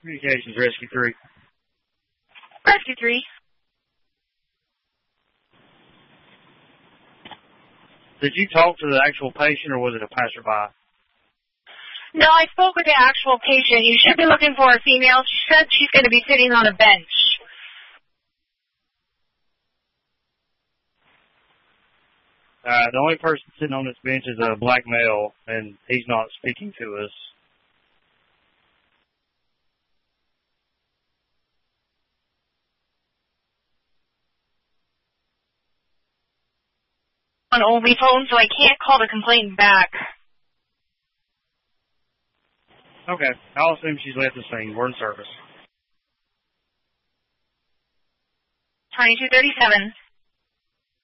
Communications, Rescue 3. Rescue 3. Did you talk to the actual patient, or was it a passerby? No, I spoke with the actual patient. You should be looking for a female. She said she's going to be sitting on a bench. The only person sitting on this bench is a black male, and he's not speaking to us. On only phone, so I can't call the complaint back. Okay, I'll assume she's left the scene. We're in service. 2237.